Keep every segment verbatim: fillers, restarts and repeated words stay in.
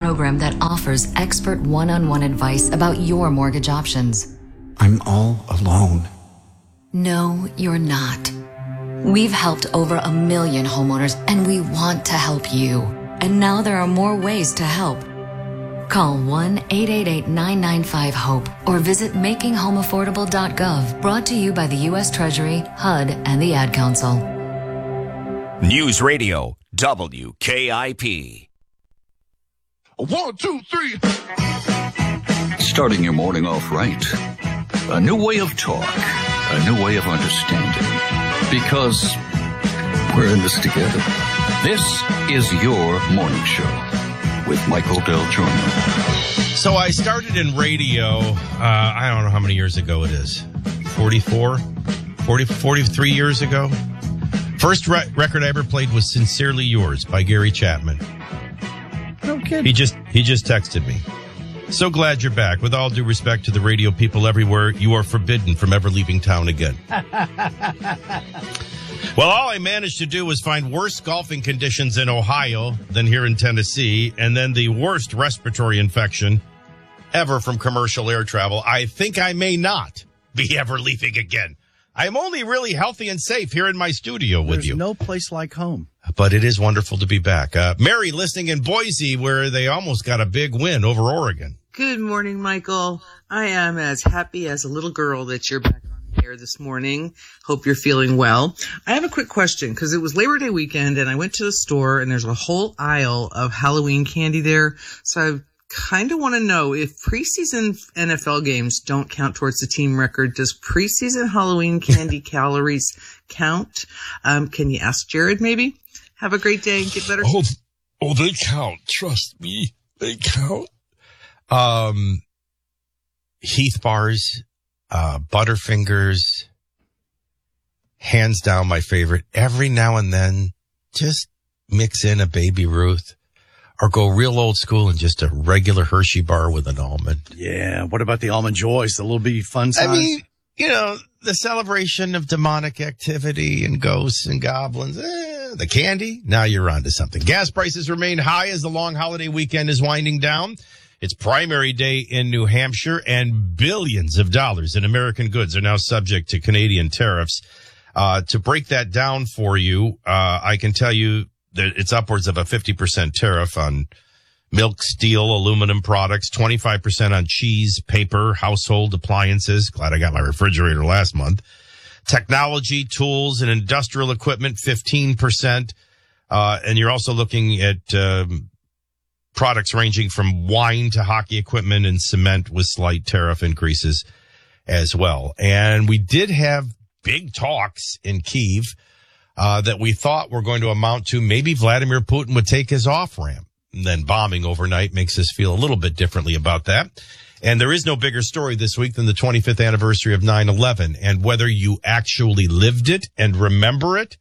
program that offers expert one-on-one advice about your mortgage options. I'm all alone. No, you're not. We've helped over a million homeowners, and we want to help you. And now there are more ways to help. Call one eight eight eight, nine nine five, HOPE or visit making home affordable dot gov. Brought to you by the U S Treasury, H U D, and the Ad Council. News Radio, W K I P. One, two, three. Starting your morning off right. A new way of talk. A new way of understanding. Because we're in this together. This is your morning show with Michael Del Giorno. So I started in radio, uh, I don't know how many years ago it is. forty-four? forty, forty-three years ago? First re- record I ever played was Sincerely Yours by Gary Chapman. Okay. He just he just texted me. So glad you're back. With all due respect to the radio people everywhere, you are forbidden from ever leaving town again. Well, all I managed to do was find worse golfing conditions in Ohio than here in Tennessee, and then the worst respiratory infection ever from commercial air travel. I think I may not be ever leaving again. I'm only really healthy and safe here in my studio with There's you. no place like home. But it is wonderful to be back. Uh, Mary, listening in Boise, where they almost got a big win over Oregon. Good morning, Michael. I am as happy as a little girl that you're back on the air this morning. Hope you're feeling well. I have a quick question because it was Labor Day weekend and I went to the store and there's a whole aisle of Halloween candy there. So I kind of want to know if preseason N F L games don't count towards the team record, does preseason Halloween candy calories count? Um, can you ask Jared maybe? Have a great day and get better. Oh, oh, they count. Trust me. They count. Um, Heath bars, uh, Butterfingers, hands down my favorite. Every now and then, just mix in a Baby Ruth or go real old school and just a regular Hershey bar with an almond. Yeah. What about the Almond Joys? The little bitty fun size? I mean, you know, the celebration of demonic activity and ghosts and goblins, eh, the candy. Now you're onto something. Gas prices remain high as the long holiday weekend is winding down. It's primary day in New Hampshire, and billions of dollars in American goods are now subject to Canadian tariffs. Uh, to break that down for you, uh, I can tell you that it's upwards of a fifty percent tariff on milk, steel, aluminum products, twenty-five percent on cheese, paper, household appliances. Glad I got my refrigerator last month. Technology, tools, and industrial equipment, fifteen percent. Uh, and you're also looking at, um, products ranging from wine to hockey equipment and cement with slight tariff increases as well. And we did have big talks in Kyiv uh, that we thought were going to amount to maybe Vladimir Putin would take his off-ramp. And then bombing overnight makes us feel a little bit differently about that. And there is no bigger story this week than the twenty-fifth anniversary of nine eleven. And whether you actually lived it and remember it,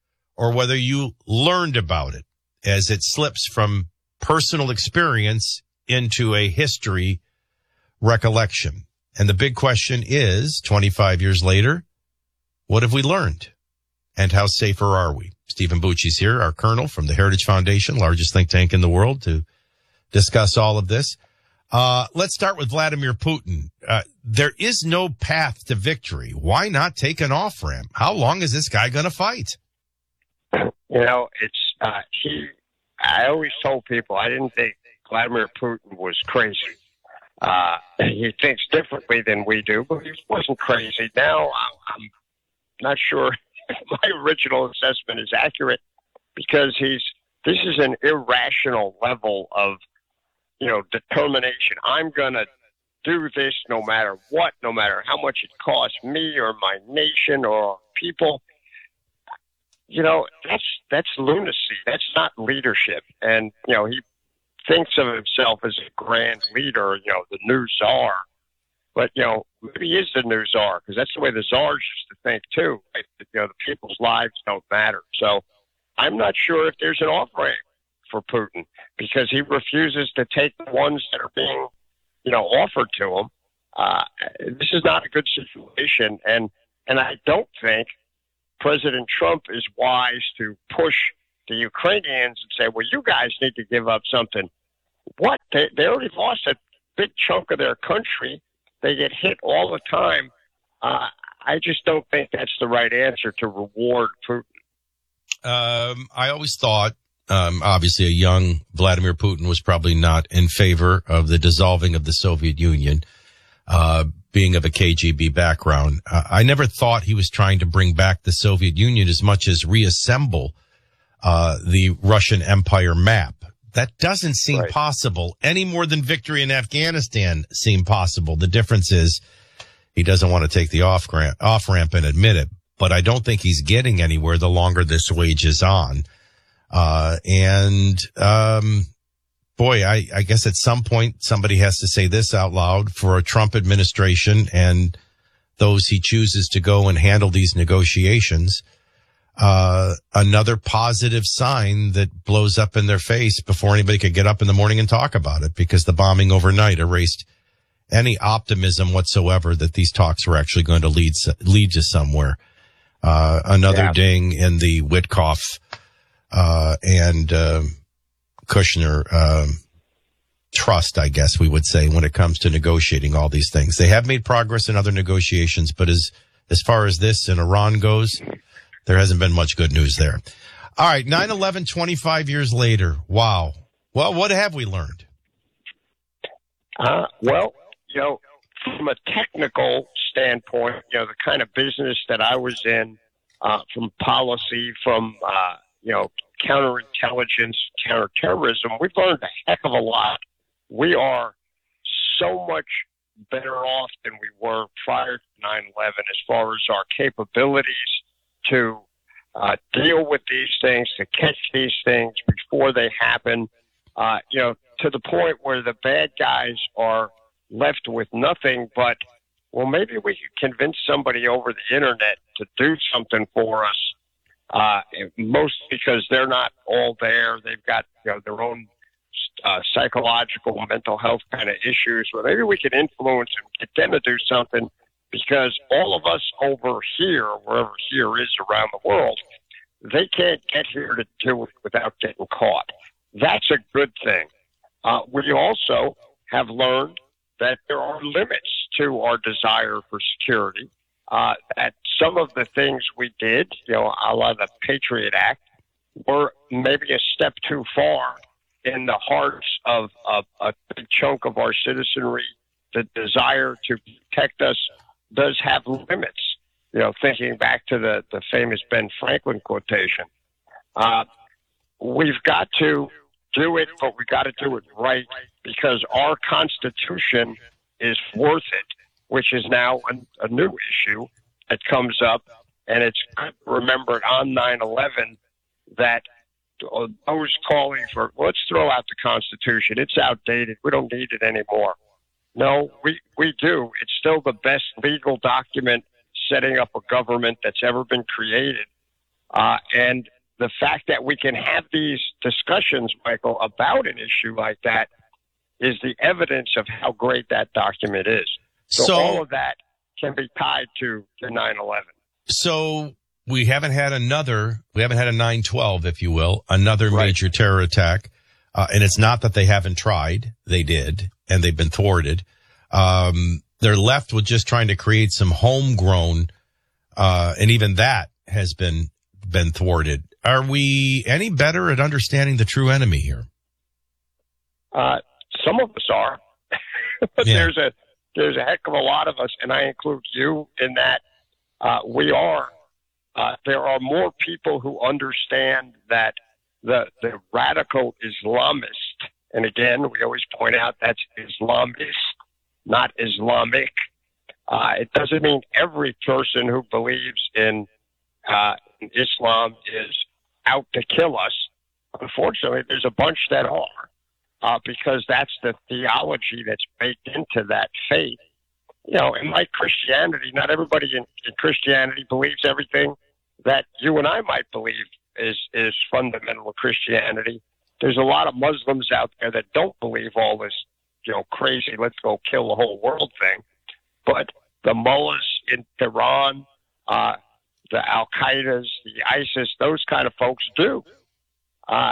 or whether you learned about it as it slips from personal experience into a history recollection. And the big question is, twenty-five years later, what have we learned? And how safer are we? Stephen Bucci's here, our colonel from the Heritage Foundation, largest think tank in the world, to discuss all of this. Uh, let's start with Vladimir Putin. Uh, there is no path to victory. Why not take an off-ramp? How long is this guy going to fight? You know, it's, uh, he, I always told people I didn't think Vladimir Putin was crazy. Uh, he thinks differently than we do, but he wasn't crazy. Now, I'm not sure if my original assessment is accurate because he's, this is an irrational level of, you know, determination. I'm going to do this no matter what, no matter how much it costs me or my nation or people. You know, that's that's lunacy. That's not leadership. And, you know, he thinks of himself as a grand leader, you know, the new czar. But, you know, maybe he is the new czar because that's the way the czars used to think, too. Right? You know, the people's lives don't matter. So I'm not sure if there's an off-ramp for Putin because he refuses to take the ones that are being, you know, offered to him. Uh, this is not a good situation. And, and I don't think President Trump is wise to push the Ukrainians and say, well, you guys need to give up something what? They, they already lost a big chunk of their country. They get hit all the time. Uh, I just don't think that's the right answer to reward Putin. Um, I always thought, um, obviously a young Vladimir Putin was probably not in favor of the dissolving of the Soviet Union, uh, being of a K G B background. Uh, I never thought he was trying to bring back the Soviet Union as much as reassemble, uh, the Russian Empire map. That doesn't seem right. possible any more than victory in Afghanistan seemed possible. The difference is he doesn't want to take the off ramp, off ramp and admit it, but I don't think he's getting anywhere the longer this wages on. Uh, and, um, boy, I, I guess at some point somebody has to say this out loud for a Trump administration and those he chooses to go and handle these negotiations. Uh, another positive sign that blows up in their face before anybody could get up in the morning and talk about it, because the bombing overnight erased any optimism whatsoever that these talks were actually going to lead, lead to somewhere. Uh, another yeah. ding in the Witkoff, uh, and, uh, Kushner, um, trust, I guess we would say, when it comes to negotiating all these things. They have made progress in other negotiations, but as, as far as this in Iran goes, there hasn't been much good news there. All right. nine eleven, twenty-five years later. Wow. Well, what have we learned? Uh, well, you know, from a technical standpoint, you know, the kind of business that I was in, uh, from policy, from, uh, you know, counterintelligence, counterterrorism, we've learned a heck of a lot. We are so much better off than we were prior to nine eleven as far as our capabilities to uh, deal with these things, to catch these things before they happen, uh, you know, to the point where the bad guys are left with nothing but, well, maybe we could convince somebody over the internet to do something for us, uh, mostly because they're not all there. They've got, you know, their own uh, psychological, mental health kind of issues. Well, maybe we can influence and get them to do something, because all of us over here, wherever here is around the world, they can't get here to do it without getting caught. That's a good thing. Uh, we also have learned that there are limits to our desire for security, uh, that some of the things we did, you know, a la the Patriot Act, were maybe a step too far in the hearts of, of a big chunk of our citizenry. The desire to protect us does have limits. You know, thinking back to the, the famous Ben Franklin quotation, uh, we've got to do it, but we've got to do it right, because our Constitution is worth it, which is now a, a new issue that comes up. And it's good to remember on nine eleven that those calling for, well, let's throw out the Constitution, it's outdated, we don't need it anymore. No, we, we do. It's still the best legal document setting up a government that's ever been created. Uh, and the fact that we can have these discussions, Michael, about an issue like that is the evidence of how great that document is. So, So- all of that can be tied to the nine eleven. So we haven't had another, we haven't had a nine twelve, if you will, another Right. major terror attack. Uh, and it's not that they haven't tried. They did, and they've been thwarted. Um, they're left with just trying to create some homegrown, uh, and even that has been, been thwarted. Are we any better at understanding the true enemy here? Uh, some of us are, but Yeah. there's a, there's a heck of a lot of us, and I include you in that. Uh, we are, uh, there are more people who understand that the, the radical Islamist, and again, we always point out that's Islamist, not Islamic. Uh, it doesn't mean every person who believes in, uh, in Islam is out to kill us. Unfortunately, there's a bunch that are, uh, because that's the theology that's baked into that faith. You know, in like Christianity, not everybody in, in Christianity believes everything that you and I might believe is, is fundamental Christianity. There's a lot of Muslims out there that don't believe all this, you know, crazy, let's go kill the whole world thing. But the mullahs in Iran, uh, the Al-Qaedas, the ISIS, those kind of folks do. Uh,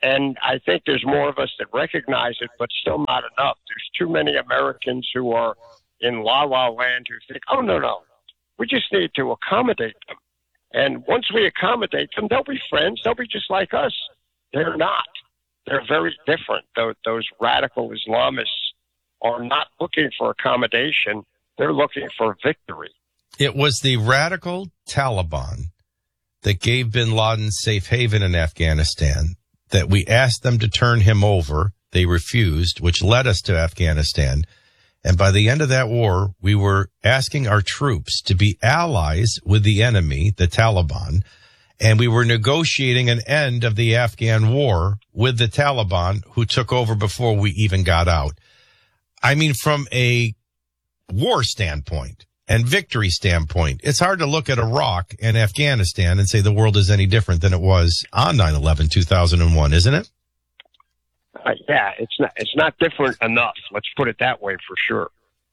and I think there's more of us that recognize it, but still not enough. There's too many Americans who are in la-la land who think, oh, no, no, we just need to accommodate them. And once we accommodate them, they'll be friends. They'll be just like us. They're not. They're very different. Those, those radical Islamists are not looking for accommodation. They're looking for victory. It was the radical Taliban that gave bin Laden safe haven in Afghanistan, that we asked them to turn him over. They refused, which led us to Afghanistan. And by the end of that war, we were asking our troops to be allies with the enemy, the Taliban, and we were negotiating an end of the Afghan war with the Taliban, who took over before we even got out. I mean, from a war standpoint and victory standpoint, it's hard to look at Iraq and Afghanistan and say the world is any different than it was on nine eleven two thousand one, isn't it? Uh, yeah, it's not, it's not different enough. Let's put it that way for sure.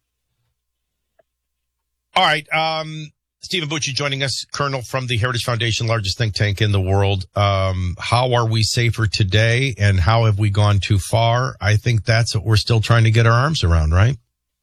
All right. Um, Stephen Bucci joining us, Colonel from the Heritage Foundation, largest think tank in the world. Um, how are we safer today, and how have we gone too far? I think that's what we're still trying to get our arms around, right?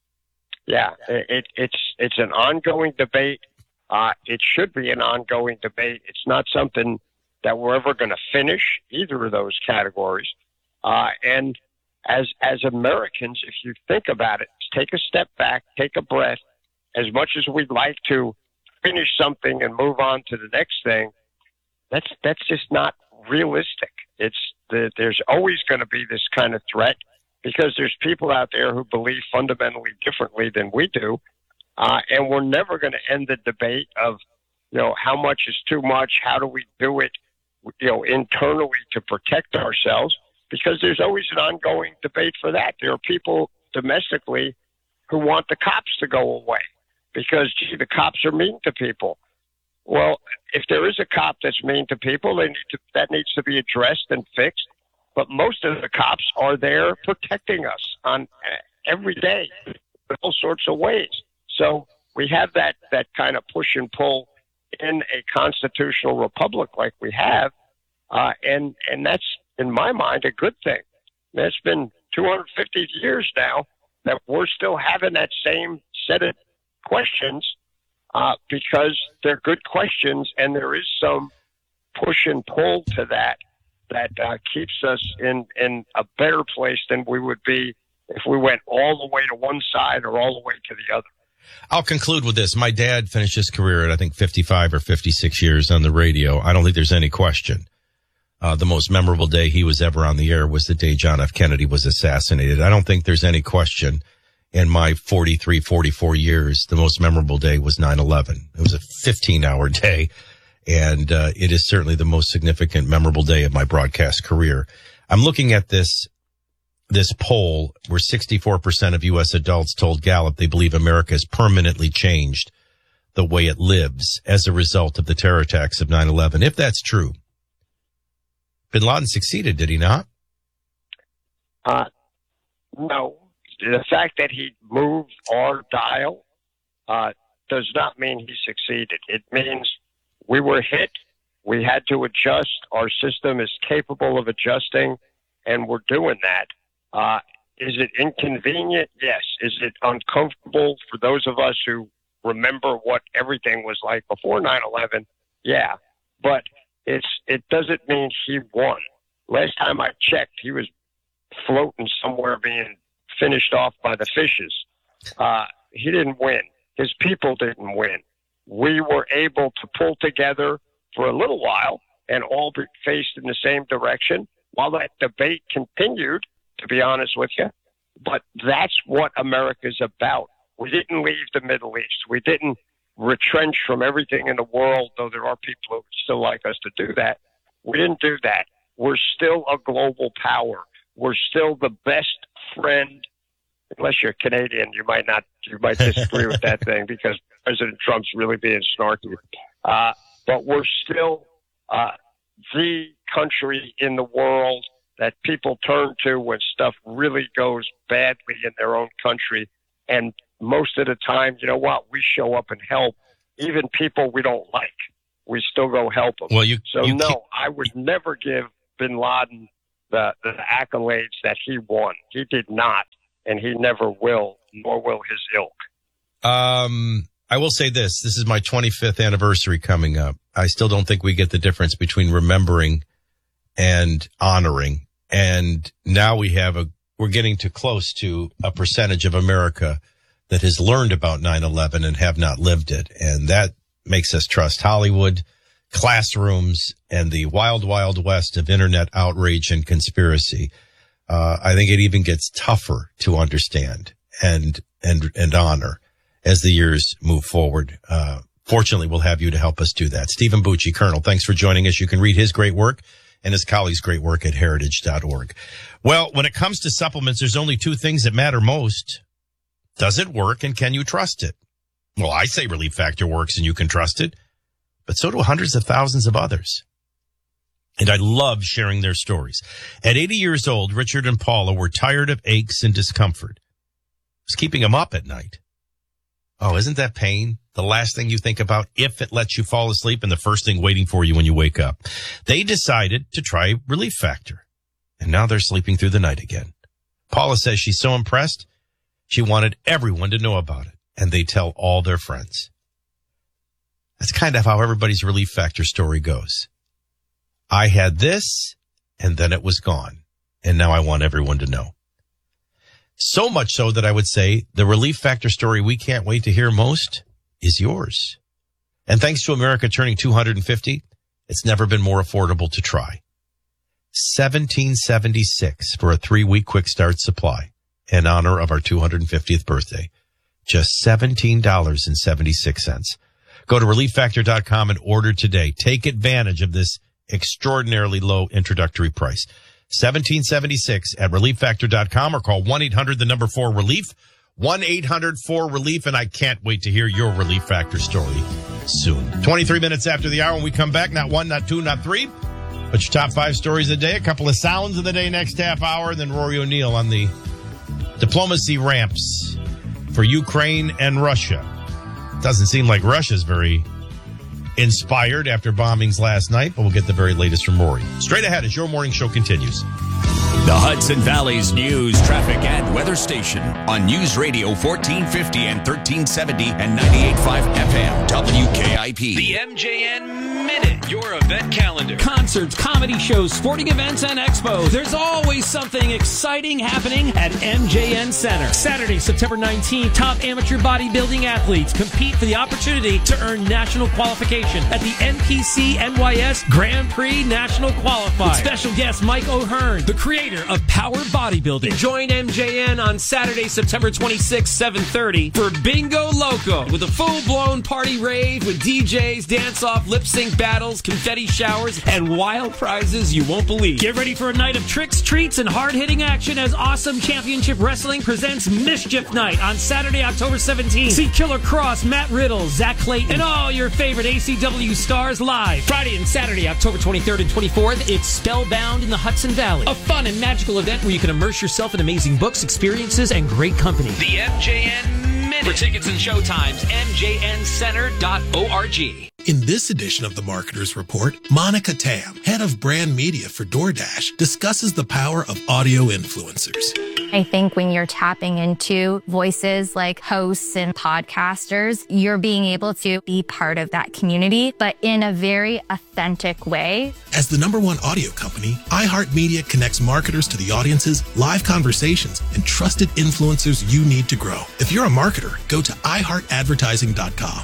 Yeah, it, it's it's an ongoing debate. Uh, it should be an ongoing debate. It's not something that we're ever going to finish, either of those categories. Uh, and as as Americans, if you think about it, take a step back, take a breath. As much as we'd like to finish something and move on to the next thing, that's that's just not realistic. It's the, there's always going to be this kind of threat because there's people out there who believe fundamentally differently than we do, uh, and we're never going to end the debate of, you know, how much is too much, how do we do it, you know, internally to protect ourselves, because there's always an ongoing debate for that. There are people domestically who want the cops to go away because, gee, the cops are mean to people. Well, if there is a cop that's mean to people, they need to, that needs to be addressed and fixed. But most of the cops are there protecting us on every day in all sorts of ways. So we have that, that kind of push and pull in a constitutional republic like we have. Uh, and, and that's, in my mind, a good thing. It's been two hundred fifty years now that we're still having that same set of questions uh, because they're good questions, and there is some push and pull to that that uh, keeps us in, in a better place than we would be if we went all the way to one side or all the way to the other. I'll conclude with this. My dad finished his career at, I think, fifty-five or fifty-six years on the radio. I don't think there's any question. Uh, the most memorable day he was ever on the air was the day John F. Kennedy was assassinated. I don't think there's any question in my forty-three, forty-four years, the most memorable day was nine eleven. It was a fifteen hour day, and uh, it is certainly the most significant, memorable day of my broadcast career. I'm looking at this, this poll where sixty-four percent of U S adults told Gallup they believe America has permanently changed the way it lives as a result of the terror attacks of nine eleven. If that's true, bin Laden succeeded, did he not? Uh, no. The fact that he moved our dial uh, does not mean he succeeded. It means we were hit. We had to adjust. Our system is capable of adjusting, and we're doing that. Uh, is it inconvenient? Yes. Is it uncomfortable for those of us who remember what everything was like before nine eleven? Yeah. But it's it doesn't mean he won. Last time I checked, he was floating somewhere being finished off by the fishes. Uh, he didn't win. His people didn't win. We were able to pull together for a little while and all be faced in the same direction while that debate continued, to be honest with you. But that's what America's about. We didn't leave the Middle East. We didn't retrench from everything in the world, though there are people who would still like us to do that. We didn't do that. We're still a global power. We're still the best friend, unless you're Canadian, you might not, you might disagree with that thing because President Trump's really being snarky. Uh, but we're still uh, the country in the world that people turn to when stuff really goes badly in their own country. And most of the time, you know what? We show up and help even people we don't like. We still go help them. Well, you, so you no, keep... I would never give bin Laden the, the accolades that he won. He did not, and he never will, nor will his ilk. Um, I will say this. This is my twenty-fifth anniversary coming up. I still don't think we get the difference between remembering and honoring. And now we have a, we're getting too close to a percentage of America that has learned about nine eleven and have not lived it. And that makes us trust Hollywood, classrooms, and the wild, wild west of internet outrage and conspiracy. Uh, I think it even gets tougher to understand and, and, and honor as the years move forward. Uh, fortunately, we'll have you to help us do that. Stephen Bucci, Colonel, thanks for joining us. You can read his great work and his colleagues' great work at heritage dot org. Well, when it comes to supplements, there's only two things that matter most. Does it work, and can you trust it? Well, I say Relief Factor works and you can trust it, but so do hundreds of thousands of others. And I love sharing their stories. At eighty years old, Richard and Paula were tired of aches and discomfort. It was keeping them up at night. Oh, isn't that pain the last thing you think about if it lets you fall asleep and the first thing waiting for you when you wake up? They decided to try Relief Factor, and now they're sleeping through the night again. Paula says she's so impressed, she wanted everyone to know about it, and they tell all their friends. That's kind of how everybody's Relief Factor story goes. I had this, and then it was gone, and now I want everyone to know. So much so that I would say the Relief Factor story we can't wait to hear most is yours. And thanks to America turning two hundred fifty, it's never been more affordable to try. seventeen seventy-six for a three-week quick start supply in honor of our two hundred fiftieth birthday. Just seventeen dollars and seventy-six cents. Go to relief factor dot com and order today. Take advantage of this extraordinarily low introductory price. seventeen seventy-six at relief factor dot com or call one eight hundred the number four relief, one eight hundred four relief, and I can't wait to hear your Relief Factor story soon. twenty-three minutes after the hour when we come back, not one, not two, not three, but your top five stories of the day, a couple of sounds of the day next half hour, and then Rory O'Neill on the diplomacy ramps for Ukraine and Russia. Doesn't seem like Russia's very inspired after bombings last night, but we'll get the very latest from Rory. Straight ahead as your morning show continues. The Hudson Valley's news, traffic, and weather station on News Radio fourteen fifty and thirteen seventy and ninety-eight point five F M W K I P. The M J N Minute, your event calendar. Concerts, comedy shows, sporting events, and expos. There's always something exciting happening at M J N Center. Saturday, September nineteenth, top amateur bodybuilding athletes compete for the opportunity to earn national qualification at the N P C N Y S Grand Prix National Qualifier. With special guest Mike O'Hearn, the creator of Power Bodybuilding. Join M J N on Saturday, September twenty-sixth, seven thirty for Bingo Loco with a full-blown party rave with D Js, dance-off, lip-sync battles, confetti showers, and wild prizes you won't believe. Get ready for a night of tricks, treats, and hard-hitting action as Awesome Championship Wrestling presents Mischief Night on Saturday, October seventeenth. See Killer Cross, Matt Riddle, Zach Clayton, and all your favorite A C W stars live. Friday and Saturday, October twenty-third and twenty-fourth, it's Spellbound in the Hudson Valley. A fun and magical event where you can immerse yourself in amazing books, experiences, and great company. The M J N Minute. For tickets and showtimes, M J N center dot org. In this edition of the Marketer's Report, Monica Tam, head of brand media for DoorDash, discusses the power of audio influencers. I think when you're tapping into voices like hosts and podcasters, you're being able to be part of that community, but in a very authentic way. As the number one audio company, iHeartMedia connects marketers to the audiences, live conversations, and trusted influencers you need to grow. If you're a marketer, go to i heart advertising dot com.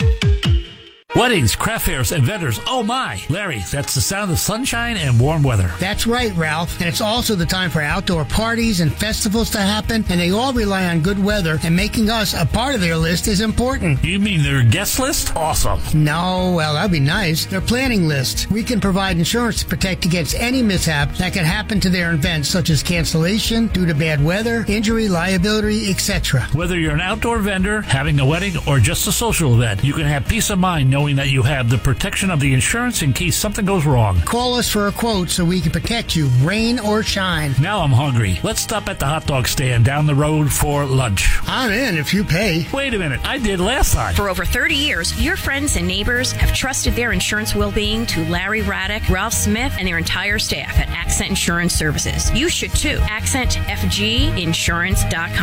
Weddings, craft fairs, and vendors. Oh my. Larry, that's the sound of sunshine and warm weather. That's right, Ralph. And it's also the time for outdoor parties and festivals to happen, and they all rely on good weather, and making us a part of their list is important. You mean their guest list? Awesome. No, well, that'd be nice. Their planning list. We can provide insurance to protect against any mishap that could happen to their events, such as cancellation due to bad weather, injury, liability, et cetera. Whether you're an outdoor vendor, having a wedding, or just a social event, you can have peace of mind knowing knowing that you have the protection of the insurance in case something goes wrong. Call us for a quote so we can protect you, rain or shine. Now I'm hungry. Let's stop at the hot dog stand down the road for lunch. I'm in if you pay. Wait a minute. I did last time. For over thirty years, your friends and neighbors have trusted their insurance well-being to Larry Raddick, Ralph Smith, and their entire staff at Accent Insurance Services. You should too. accent f g insurance dot com.